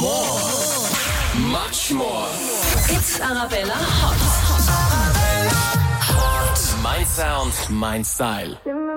More. Much more. It's Arabella Hot. Mein Sound, mein Style.